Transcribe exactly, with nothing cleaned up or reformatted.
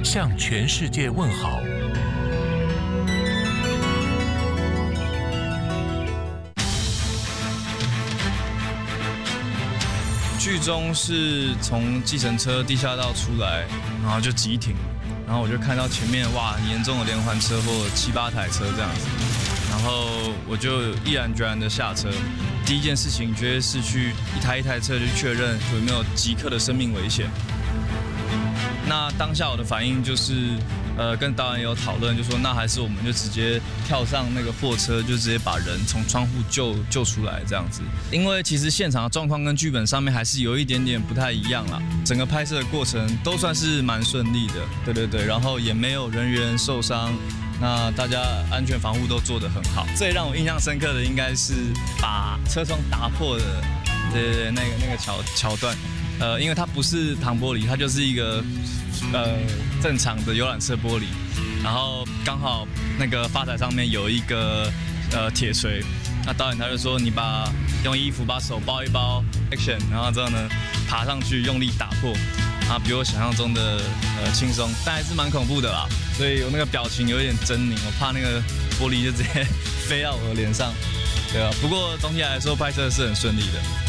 向全世界问好。 剧中是从计程车地下道出来，然后就急停，然后我就看到前面哇很严重的连环车祸，七八台车这样子，然后我就毅然决然的下车。第一件事情绝对是去一台一台车去确认有没有即刻的生命危险。那当下我的反应就是，呃，跟导演有讨论，就说那还是我们就直接跳上那个货车，就直接把人从窗户救救出来这样子。因为其实现场的状况跟剧本上面还是有一点点不太一样啦。整个拍摄的过程都算是蛮顺利的，对对对，然后也没有人员受伤。那大家安全防护都做得很好。最让我印象深刻的应该是把车窗打破的，对对对，那个那个桥桥段。呃，因为它不是糖玻璃，它就是一个呃正常的游览车玻璃，然后刚好那个发台上面有一个呃铁锤，那导演他就说你把用衣服把手包一包 ，action， 然后之后呢爬上去用力打破，啊比我想象中的呃轻松，但还是蛮恐怖的啦，所以我那个表情有一点狰狞，我怕那个玻璃就直接飞到我的脸上，对啊，不过总体来说拍摄是很顺利的。